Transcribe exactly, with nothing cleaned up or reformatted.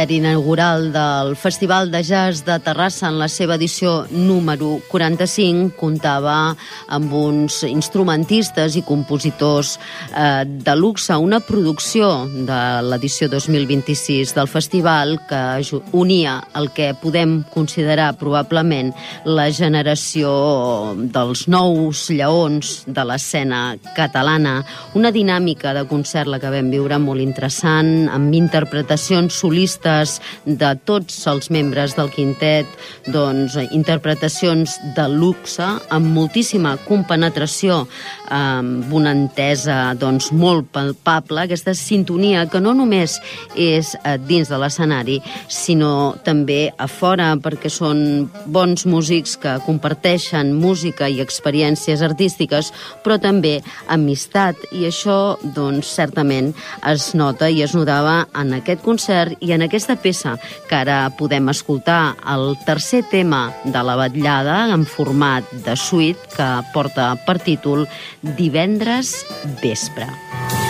concert inaugural del Festival de Jazz de Terrassa en la seva edició número quaranta-cinc comptava amb uns instrumentistes i compositors eh, de luxe, una producció de l'edició dos mil vint-i-sis del festival que unia el que podem considerar probablement la generació dels nous lleons de l'escena catalana, una dinàmica de concert la que vam viure molt interessant, amb interpretacions solistes de tots els membres del quintet, doncs interpretacions de luxe, amb moltíssima compenetració, amb una entesa doncs, molt palpable, aquesta sintonia que no només és dins de l'escenari, sinó també a fora, perquè són bons músics que comparteixen música i experiències artístiques, però també amistat, i això doncs, certament es nota i es notava en aquest concert i en aquesta peça que ara podem escoltar, el tercer tema de la vetllada en format de suite que porta per títol Divendres vespre.